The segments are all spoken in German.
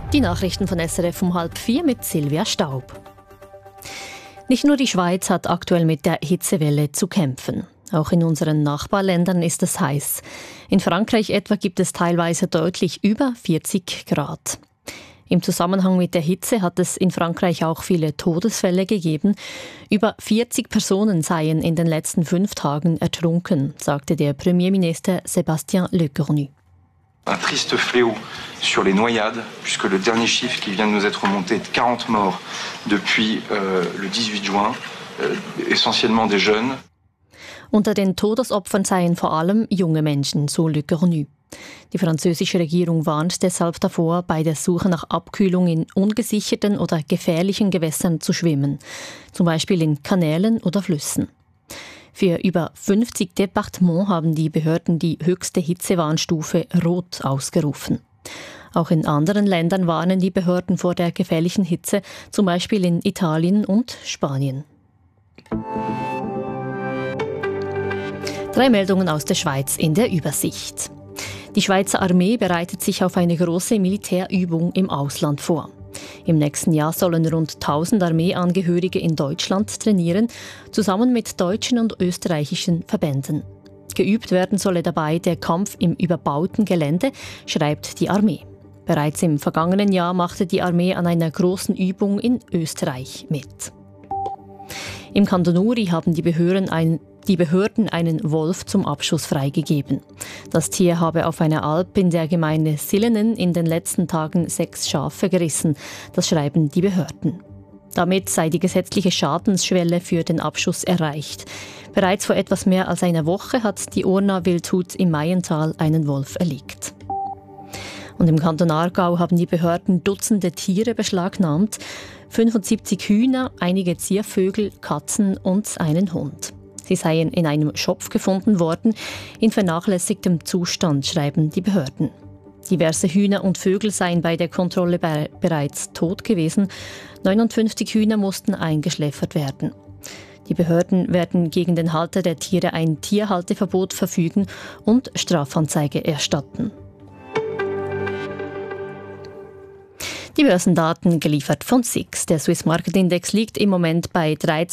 Die Nachrichten von SRF um 3:30 mit Silvia Staub. Nicht nur die Schweiz hat aktuell mit der Hitzewelle zu kämpfen. Auch in unseren Nachbarländern ist es heiß. In Frankreich etwa gibt es teilweise deutlich über 40 Grad. Im Zusammenhang mit der Hitze hat es in Frankreich auch viele Todesfälle gegeben. Über 40 Personen seien in den letzten 5 Tagen ertrunken, sagte der Premierminister Sébastien Lecornu. Un triste fléau sur les noyades, puisque le dernier chiffre qui vient de nous être remonté est de 40 morts depuis le 18 juin, essentiellement des jeunes. Unter den Todesopfern seien vor allem junge Menschen, so Lecornu. Die französische Regierung warnt deshalb davor, bei der Suche nach Abkühlung in ungesicherten oder gefährlichen Gewässern zu schwimmen, zum Beispiel in Kanälen oder Flüssen. Für über 50 Departements haben die Behörden die höchste Hitzewarnstufe Rot ausgerufen. Auch in anderen Ländern warnen die Behörden vor der gefährlichen Hitze, zum Beispiel in Italien und Spanien. 3 Meldungen aus der Schweiz in der Übersicht. Die Schweizer Armee bereitet sich auf eine große Militärübung im Ausland vor. Im nächsten Jahr sollen rund 1000 Armeeangehörige in Deutschland trainieren, zusammen mit deutschen und österreichischen Verbänden. Geübt werden solle dabei der Kampf im überbauten Gelände, schreibt die Armee. Bereits im vergangenen Jahr machte die Armee an einer großen Übung in Österreich mit. Im Kanton Uri haben die Behörden einen Wolf zum Abschuss freigegeben. Das Tier habe auf einer Alp in der Gemeinde Sillenen in den letzten Tagen 6 Schafe gerissen. Das schreiben die Behörden. Damit sei die gesetzliche Schadensschwelle für den Abschuss erreicht. Bereits vor etwas mehr als einer Woche hat die Urner Wildhut im Maiental einen Wolf erlegt. Und im Kanton Aargau haben die Behörden Dutzende Tiere beschlagnahmt. 75 Hühner, einige Ziervögel, Katzen und einen Hund. Sie seien in einem Schopf gefunden worden, in vernachlässigtem Zustand, schreiben die Behörden. Diverse Hühner und Vögel seien bei der Kontrolle bereits tot gewesen. 59 Hühner mussten eingeschläfert werden. Die Behörden werden gegen den Halter der Tiere ein Tierhalteverbot verfügen und Strafanzeige erstatten. Die Börsendaten geliefert von SIX. Der Swiss Market Index liegt im Moment bei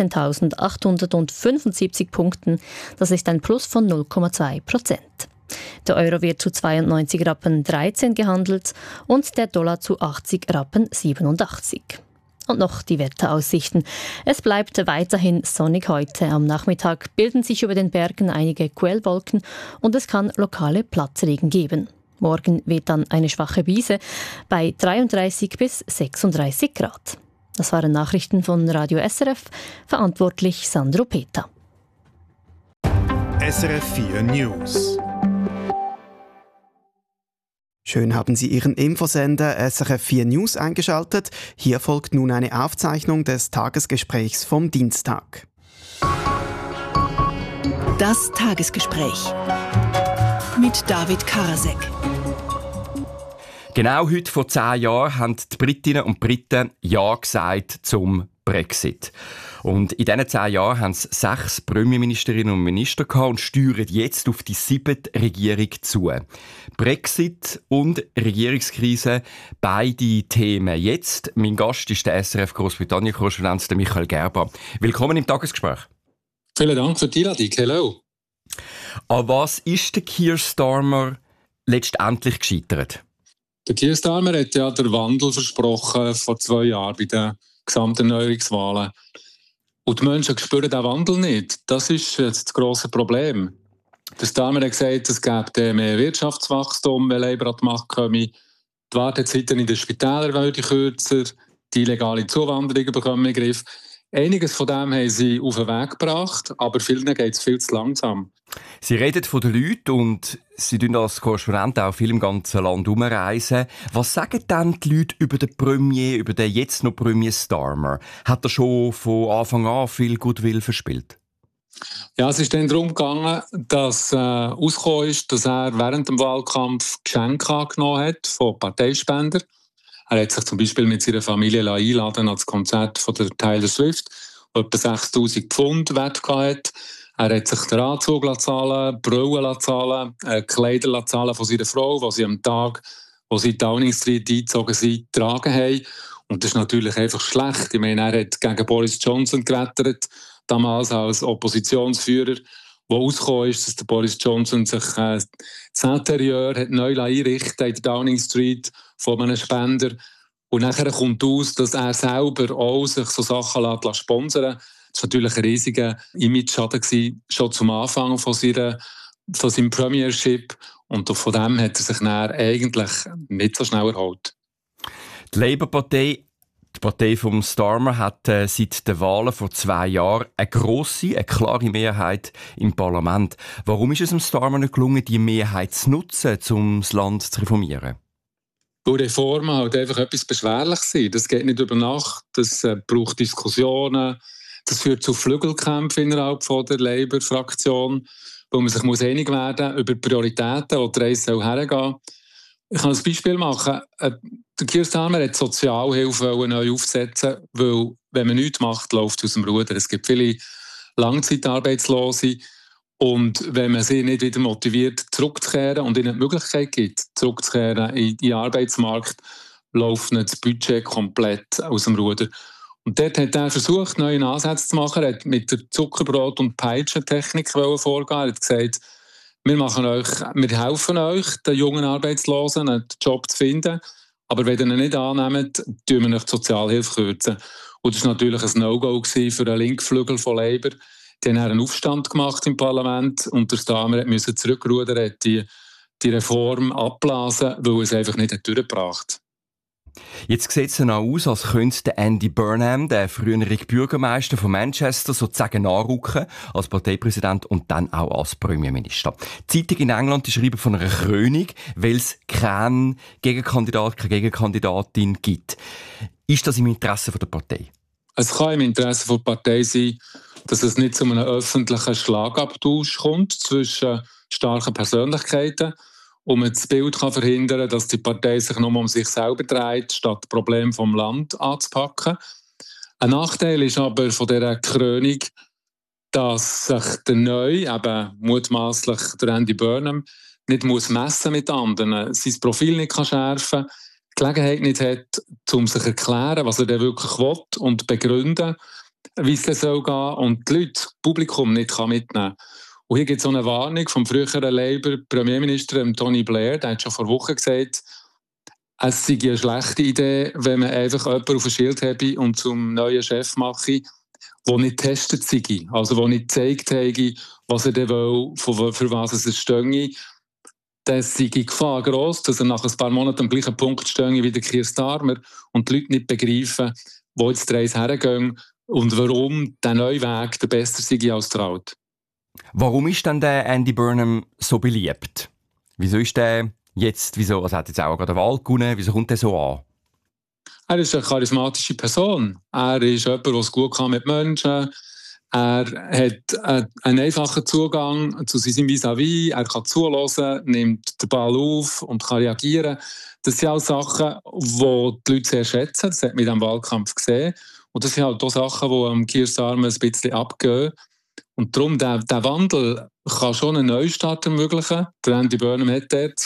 13.875 Punkten. Das ist ein Plus von 0,2%. Der Euro wird zu 92 Rappen 13 gehandelt und der Dollar zu 80 Rappen 87. Und noch die Wetteraussichten. Es bleibt weiterhin sonnig heute. Am Nachmittag bilden sich über den Bergen einige Quellwolken und es kann lokale Platzregen geben. Morgen weht dann eine schwache Brise bei 33 bis 36 Grad. Das waren Nachrichten von Radio SRF, verantwortlich Sandro Peter. SRF 4 News. Schön haben Sie Ihren Infosender SRF 4 News eingeschaltet. Hier folgt nun eine Aufzeichnung des Tagesgesprächs vom Dienstag. Das Tagesgespräch mit David Karasek. Genau heute vor 10 Jahren haben die Britinnen und Briten Ja gesagt zum Brexit. Und in diesen 10 Jahren haben es 6 Premierministerinnen und Minister gehabt und steuern jetzt auf die 7. Regierung zu. Brexit und Regierungskrise, beide Themen jetzt. Mein Gast ist der SRF Großbritannien-Korrespondent Michael Gerber. Willkommen im Tagesgespräch. Vielen Dank für die Einladung. Hello. An was ist der Keir Starmer letztendlich gescheitert? Der Keir Starmer hat ja den Wandel versprochen vor 2 Jahren bei den Gesamterneuerungswahlen. Und die Menschen spüren diesen Wandel nicht. Das ist jetzt das grosse Problem. Der Starmer hat gesagt, es gäbe mehr Wirtschaftswachstum, wenn Labour an die Macht komme. Die Wartezeiten in den Spitälern werden kürzer, die illegale Zuwanderung bekommen in den Griff. Einiges von dem haben sie auf den Weg gebracht, aber vielen geht es viel zu langsam. Sie reden von den Leuten und Sie tun als Korrespondent auch viel im ganzen Land herumreisen. Was sagen denn die Leute über den Premier, über den jetzt noch Premier Starmer? Hat er schon von Anfang an viel Goodwill verspielt? Ja, es ist dann darum gegangen, dass rausgekommen ist, dass er während dem Wahlkampf Geschenke angenommen hat von Parteispendern. Er hat sich zum Beispiel mit seiner Familie einladen an das Konzert von der Taylor Swift, wo etwa 6'000 Pfund wert hatte. Er hat sich den Anzug zahlen, Brillen zahlen, Kleider zahlen von seiner Frau, die sie am Tag, die sie in Downing Street eingezogen sind, getragen haben. Und das ist natürlich einfach schlecht. Ich meine, er hat gegen Boris Johnson gewettert, damals als Oppositionsführer, wo rausgekommen ist, dass der Boris Johnson sich das Interieur hat neu einrichten in der Downing Street von einem Spender. Und nachher kommt aus, dass er selber auch sich so Sachen sponsern lässt. Das war natürlich ein riesiger Image-Schaden schon zum Anfang von seinem Premiership. Und von dem hat er sich dann eigentlich nicht so schnell erholt. Die Labour-Partei, die Partei von Starmer, hat seit den Wahlen vor 2 Jahren eine klare Mehrheit im Parlament. Warum ist es dem Starmer nicht gelungen, die Mehrheit zu nutzen, um das Land zu reformieren? Weil Reformen halt einfach etwas Beschwerliches sind. Das geht nicht über Nacht, das braucht Diskussionen, das führt zu Flügelkämpfen innerhalb von der Labour-Fraktion, wo man sich einig werden muss über die Prioritäten, wo die Reise hergehen soll. Ich kann ein Beispiel machen. Der Keir Starmer hat die Sozialhilfe neu aufsetzen, weil wenn man nichts macht, läuft es aus dem Ruder. Es gibt viele Langzeitarbeitslose und wenn man sie nicht wieder motiviert, zurückzukehren und ihnen die Möglichkeit gibt, zurückzukehren in den Arbeitsmarkt, läuft das Budget komplett aus dem Ruder. Und dort hat er versucht, neue Ansätze zu machen. Er hat mit der Zuckerbrot- und Peitschentechnik vorgehen. Er hat gesagt, wir helfen euch, den jungen Arbeitslosen einen Job zu finden. Aber wenn ihr ihn nicht annehmt, kürzen wir euch die Sozialhilfe kürzen. Und das war natürlich ein No-Go für den Linkflügel von Labour. Die haben einen Aufstand gemacht im Parlament und der Starmer musste zurückrudern, hat die Reform abblasen, weil er es einfach nicht durchgebracht hat. Jetzt sieht es noch aus, als könnte Andy Burnham, der frühere Bürgermeister von Manchester, sozusagen nachrücken als Parteipräsident und dann auch als Premierminister. Die Zeitung in England schreibt von einer Krönung, weil es keinen Gegenkandidat, keine Gegenkandidatin gibt. Ist das im Interesse der Partei? Es kann im Interesse der Partei sein, dass es nicht zu einem öffentlichen Schlagabtausch kommt zwischen starken Persönlichkeiten und man das Bild kann verhindern, dass die Partei sich nur um sich selber dreht, statt das Problem vom Land anzupacken. Ein Nachteil ist aber von dieser Krönung, dass sich der Neue, eben mutmaßlich der Andy Burnham, nicht messen mit anderen, sein Profil nicht schärfen kann, die Gelegenheit nicht hat, um sich zu erklären, was er denn wirklich will und begründen, wie es dann soll gehen und die Leute, das Publikum nicht mitnehmen kann. Und hier gibt es eine Warnung vom früheren Labour-Premierminister Tony Blair, der hat schon vor Wochen gesagt, es sei eine schlechte Idee, wenn man einfach jemanden auf ein Schild habe und zum neuen Chef mache, der nicht getestet sei, also der nicht gezeigt habe, was er denn will, für was es stehe. Das sei die Gefahr gross, dass er nach ein paar Monaten am gleichen Punkt stehe wie der Keir Starmer und die Leute nicht begreifen, wo jetzt die Reise hergehen und warum der neue Weg der beste sei als der alte. Warum ist denn der Andy Burnham so beliebt? Wieso ist der jetzt, also hat jetzt auch gerade eine Wahl gewonnen, wieso kommt der so an? Er ist eine charismatische Person. Er ist jemand, der es gut kann mit Menschen. Er hat einen einfachen Zugang zu seinem Vis-à-vis. Er kann zuhören, nimmt den Ball auf und kann reagieren. Das sind auch Sachen, die die Leute sehr schätzen. Das hat man in diesem Wahlkampf gesehen. Und das sind halt auch Sachen, die am Keir Starmer ein bisschen abgehen. Und darum, der Wandel kann schon einen Neustart ermöglichen. Der Andy Burnham hat dort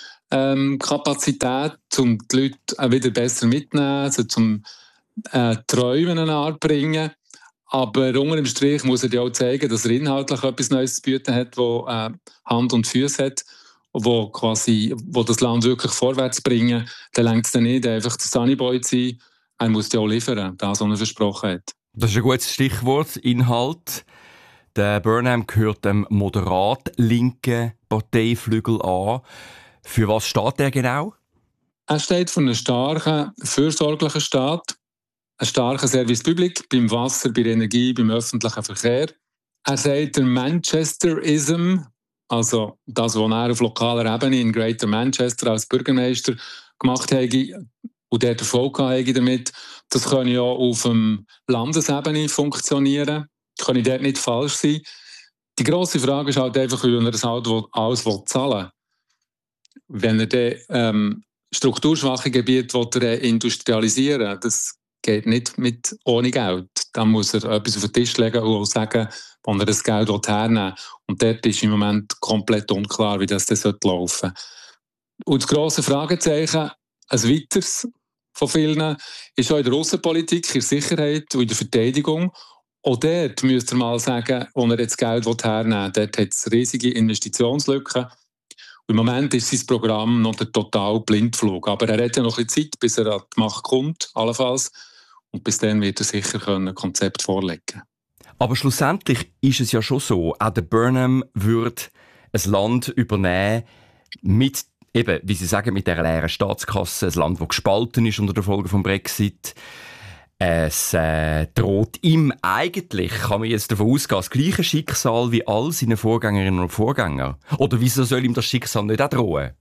Kapazität, um die Leute wieder besser mitzunehmen, sie zum Träumen eine Art bringen. Aber unter dem Strich muss er ja auch zeigen, dass er inhaltlich etwas Neues zu bieten hat, das Hand und Füße hat, wo das Land wirklich vorwärts bringen. Dann reicht es dann nicht, einfach der Sunnyboy zu sein. Er muss ja auch liefern, das, was er versprochen hat. Das ist ein gutes Stichwort, Inhalt. Der Burnham gehört dem moderat-linken Parteiflügel an. Für was steht er genau? Er steht für einen starken, fürsorglichen Staat, einen starken Service Public beim Wasser, bei der Energie, beim öffentlichen Verkehr. Er sagt, der Manchesterism, also das, was er auf lokaler Ebene in Greater Manchester als Bürgermeister gemacht hat und der Erfolg hatte damit, das kann ja auf Landesebene funktionieren. Kann ich dort nicht falsch sein. Die grosse Frage ist halt einfach, wie er das alles zahlen will. Wenn er dann strukturschwache Gebiete industrialisieren will, das geht nicht ohne Geld. Dann muss er etwas auf den Tisch legen und sagen, wo er das Geld hernehmen will. Und dort ist im Moment komplett unklar, wie das laufen soll. Und das grosse Fragezeichen, ein weiteres von vielen, ist auch in der Aussenpolitik, in der Sicherheit und in der Verteidigung. Auch dort müsst ihr mal sagen, wo er jetzt Geld hernehmen will. Dort hat es riesige Investitionslücken. Im Moment ist sein Programm noch der totale Blindflug. Aber er hat ja noch ein bisschen Zeit, bis er an die Macht kommt, allenfalls. Und bis dann wird er sicher ein Konzept vorlegen können. Aber schlussendlich ist es ja schon so, auch der Burnham würde ein Land übernehmen mit, eben, wie Sie sagen, mit der leeren Staatskasse, ein Land, das gespalten ist unter der Folge vom Brexit. Es droht ihm eigentlich, kann man jetzt davon ausgehen, das gleiche Schicksal wie all seine Vorgängerinnen und Vorgänger. Oder wieso soll ihm das Schicksal nicht auch drohen?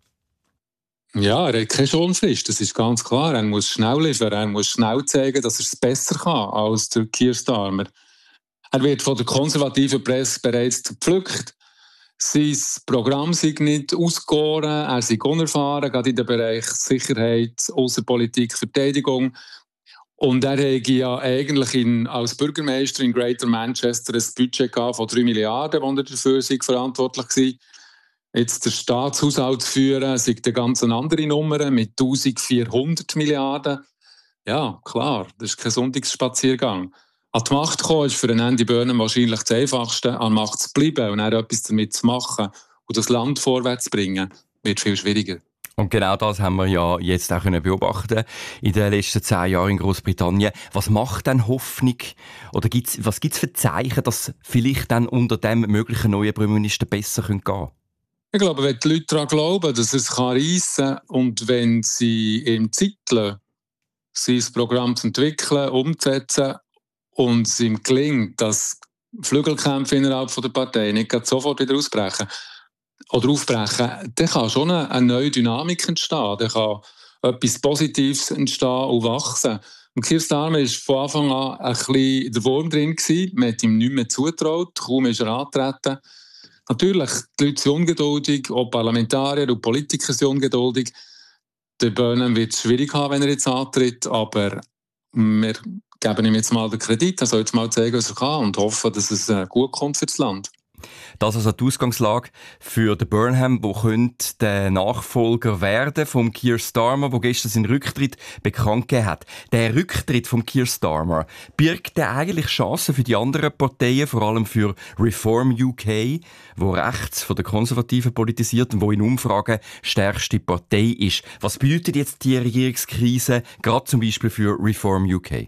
Ja, er hat keine Schonfrist, das ist ganz klar. Er muss schnell liefern, er muss schnell zeigen, dass er es besser kann als der Keir Starmer. Er wird von der konservativen Presse bereits gepflückt. Sein Programm sei nicht ausgegoren, er sei unerfahren, gerade in den Bereich Sicherheit, Außenpolitik, Verteidigung. Und er hatte ja eigentlich als Bürgermeister in Greater Manchester ein Budget von 3 Milliarden, wo er dafür verantwortlich war. Jetzt den Staatshaushalt zu führen, sei eine ganz andere Nummer mit 1400 Milliarden. Ja, klar, das ist kein Sonntagsspaziergang. An die Macht kommen ist für einen Andy Burnham wahrscheinlich das Einfachste, an die Macht zu bleiben und dann etwas damit zu machen und das Land vorwärts zu bringen, wird viel schwieriger. Und genau das haben wir ja jetzt auch beobachten in den letzten 10 Jahren in Großbritannien. Was macht denn Hoffnung? Oder was gibt's für Zeichen, dass vielleicht dann unter dem möglichen neuen Premierminister besser gehen können? Ich glaube, wenn die Leute daran glauben, dass er es reissen kann und wenn sie ihm Zeit lassen, sein Programm zu entwickeln, umzusetzen und es ihm gelingt, dass Flügelkämpfe innerhalb der Partei nicht sofort wieder ausbrechen, dann kann schon eine neue Dynamik entstehen. Dann kann etwas Positives entstehen und wachsen. Und Keir Starmer war von Anfang an ein bisschen der Wurm drin gewesen. Man hat ihm nicht mehr zugetraut. Kaum ist er angetreten. Natürlich, die Leute sind ungeduldig, auch Parlamentarier und Politiker sind ungeduldig. Der Burnham wird es schwierig haben, wenn er jetzt antritt, aber wir geben ihm jetzt mal den Kredit, er soll jetzt mal zeigen, was er kann und hoffen, dass es gut kommt für das Land. Das ist also die Ausgangslage für den Burnham, der könnte der Nachfolger werden vom Keir Starmer, der gestern seinen Rücktritt bekannt gegeben hat. Der Rücktritt von Keir Starmer, birgt der eigentlich Chancen für die anderen Parteien, vor allem für Reform UK, wo rechts von den Konservativen politisiert und wo in Umfragen stärkste Partei ist. Was bedeutet jetzt die Regierungskrise, gerade zum Beispiel für Reform UK?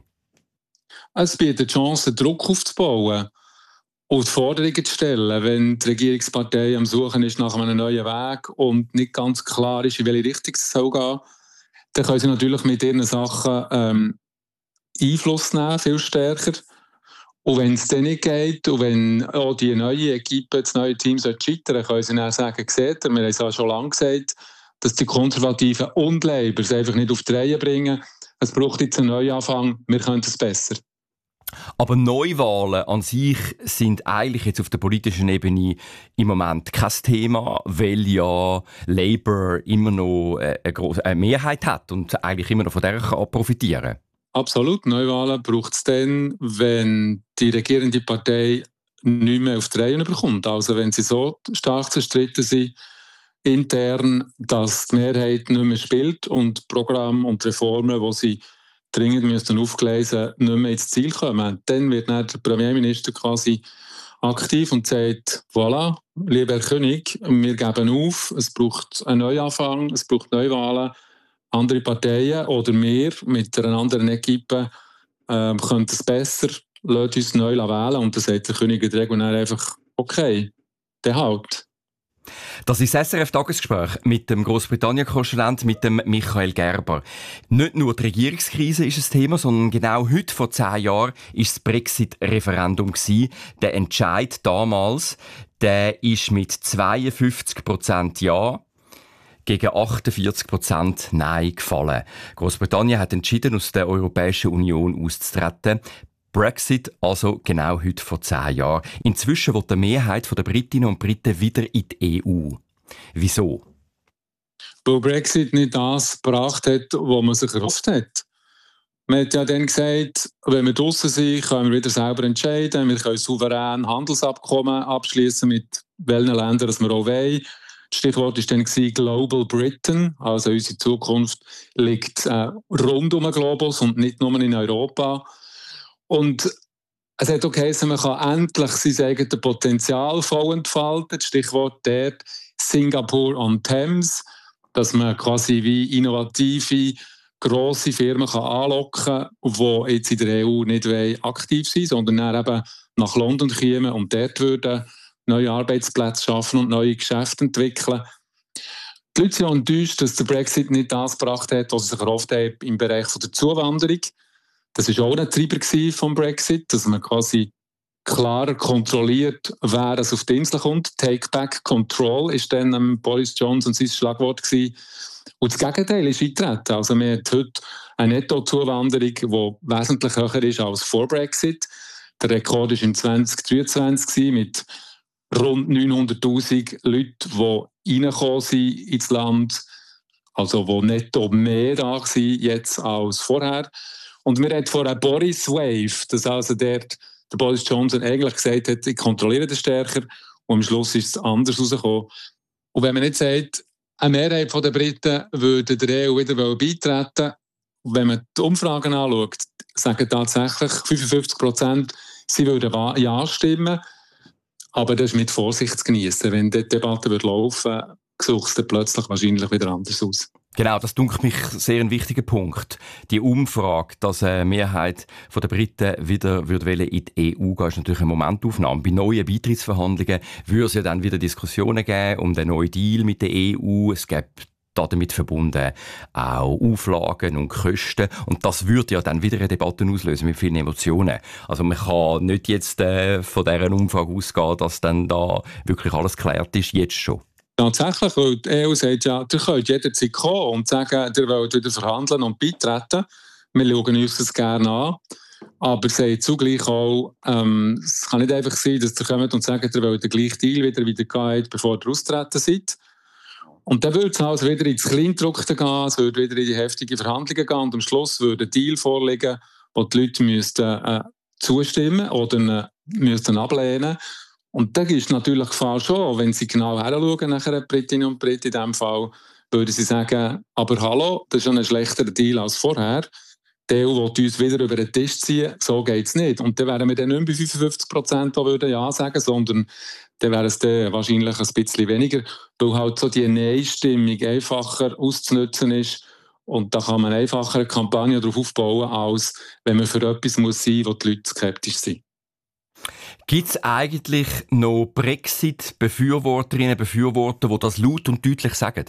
Es bietet Chancen, Druck aufzubauen und Forderungen zu stellen, wenn die Regierungspartei am Suchen ist nach einem neuen Weg und nicht ganz klar ist, in welche Richtung es soll gehen, dann können sie natürlich mit ihren Sachen Einfluss nehmen, viel stärker. Und wenn es dann nicht geht und wenn auch die neue Equipe, das neue Team scheitern, können sie dann sagen, seht ihr, wir haben es ja schon lange gesagt, dass die Konservativen und Labour es einfach nicht auf die Reihe bringen. Es braucht jetzt einen Neuanfang, wir können es besser. Aber Neuwahlen an sich sind eigentlich jetzt auf der politischen Ebene im Moment kein Thema, weil ja Labour immer noch eine Mehrheit hat und eigentlich immer noch von der kann profitieren. Absolut. Neuwahlen braucht es dann, wenn die regierende Partei nicht mehr auf die Reihe bekommt. Also wenn sie so stark zerstritten sind, intern, dass die Mehrheit nicht mehr spielt und Programme und Reformen, die sie dringend müssen aufgleisen, nicht mehr ins Ziel kommen. Dann wird dann der Premierminister quasi aktiv und sagt, voilà, lieber Herr König, wir geben auf, es braucht einen Neuanfang, es braucht Neuwahlen, andere Parteien oder wir mit einer anderen Equipe können es besser, lasst uns neu wählen. Und dann sagt der König in der Regel einfach, okay, der halt. Das ist das SRF-Tagesgespräch mit dem Großbritannien-Korrespondent, mit dem Michael Gerber. Nicht nur die Regierungskrise ist ein Thema, sondern genau heute vor 10 Jahren war das Brexit-Referendum. Der Entscheid damals, der ist mit 52% Ja gegen 48% Nein gefallen. Großbritannien hat entschieden, aus der Europäischen Union auszutreten. Brexit also genau heute vor 10 Jahren. Inzwischen will die Mehrheit der Britinnen und Briten wieder in die EU. Wieso? Weil Brexit nicht das gebracht hat, was man sich erhofft hat. Man hat ja dann gesagt, wenn wir draussen sind, können wir wieder selber entscheiden. Wir können souverän Handelsabkommen abschließen mit welchen Ländern wir auch wollen. Das Stichwort war dann Global Britain, also unsere Zukunft liegt rund um den Globus und nicht nur in Europa. Und es hat auch geheißen, man kann endlich sein eigenes Potenzial voll entfalten. Das Stichwort dort Singapore on Thames, dass man quasi wie innovative, grosse Firmen kann anlocken kann, die jetzt in der EU nicht aktiv sind, sondern dann eben nach London kommen und dort würden neue Arbeitsplätze schaffen und neue Geschäfte entwickeln. Die Leute sind auch enttäuscht, dass der Brexit nicht das gebracht hat, was sie sich erhofft haben im Bereich der Zuwanderung. Das war auch ein Treiber vom Brexit, dass man quasi klarer kontrolliert, wer es auf die Insel kommt. Take back control ist dann Boris Johnson sein Schlagwort gewesen. Und das Gegenteil ist eingetreten. Also man hat heute eine Nettozuwanderung, die wesentlich höher ist als vor Brexit. Der Rekord war im 2023 mit rund 900'000 Leuten, die reingekommen sind ins Land, also die netto mehr da waren jetzt als vorher. Und wir reden von einer Boris Wave, dass also der Boris Johnson eigentlich gesagt hat, ich kontrolliere das stärker, und am Schluss ist es anders rausgekommen. Und wenn man nicht sagt, eine Mehrheit der Briten würde der EU wieder beitreten, wenn man die Umfragen anschaut, sagen tatsächlich 55%, sie würden Ja stimmen. Aber das ist mit Vorsicht zu genießen. Wenn die Debatte laufen würde, sieht es dann plötzlich wahrscheinlich wieder anders aus. Genau, das dünkt mich sehr ein wichtiger Punkt. Die Umfrage, dass eine Mehrheit der Briten wieder in die EU gehen, ist natürlich eine Momentaufnahme. Bei neuen Beitrittsverhandlungen würde es ja dann wieder Diskussionen geben um den neuen Deal mit der EU. Es gibt damit verbunden auch Auflagen und Kosten. Und das würde ja dann wieder eine Debatte auslösen mit vielen Emotionen. Also man kann nicht jetzt von dieser Umfrage ausgehen, dass dann da wirklich alles geklärt ist, jetzt schon. Tatsächlich, weil die EU sagt ja, ihr könnt jederzeit kommen und sagen, ihr wollt wieder verhandeln und beitreten. Wir schauen uns das gerne an. Aber sie sagt zugleich auch, es kann nicht einfach sein, dass ihr kommt und sagt, ihr wollt den gleichen Deal wieder geht, bevor ihr austreten seid. Und dann würde es also wieder ins Kleingedruckte gehen, es würde wieder in die heftigen Verhandlungen gehen und am Schluss würde ein Deal vorliegen, wo die Leute müssten zustimmen oder müssten ablehnen. Und da ist natürlich die Gefahr schon, wenn sie genau hinschauen, nachher Britinnen und Briten in diesem Fall, würden sie sagen, aber hallo, das ist schon ein schlechterer Deal als vorher. Die EU will uns wieder über den Tisch ziehen, so geht es nicht. Und dann wären wir dann nicht bei 55%, die würden Ja sagen, sondern dann wäre es dann wahrscheinlich ein bisschen weniger, weil halt so die Nein-Stimmung einfacher auszunutzen ist. Und da kann man einfacher eine Kampagne darauf aufbauen, als wenn man für etwas muss sein, wo die Leute skeptisch sind. Gibt es eigentlich noch Brexit-Befürworterinnen und Befürworter, die das laut und deutlich sagen?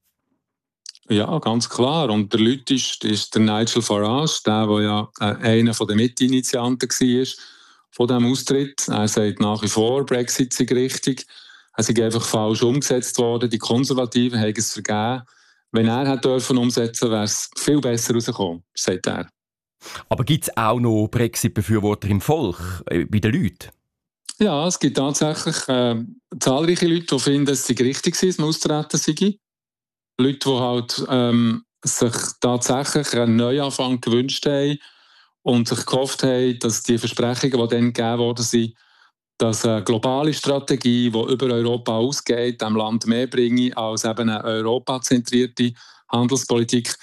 Ja, ganz klar. Und der Leute ist der Nigel Farage, der ja einer der Mitinitianten war von diesem Austritt. Er sagt nach wie vor, Brexit sei richtig. Es sei einfach falsch umgesetzt worden. Die Konservativen haben es vergeben. Wenn er hätte umsetzen dürfen, wäre es viel besser rausgekommen, sagt er. Aber gibt es auch noch Brexit-Befürworter im Volk, bei den Leuten? Ja, es gibt tatsächlich zahlreiche Leute, die finden, es sei richtig war, dass man austreten sei. Leute, die halt, sich tatsächlich einen Neuanfang gewünscht haben und sich gehofft haben, dass die Versprechungen, die dann gegeben worden sind, dass eine globale Strategie, die über Europa ausgeht, dem Land mehr bringe als eben eine europazentrierte Handelspolitik.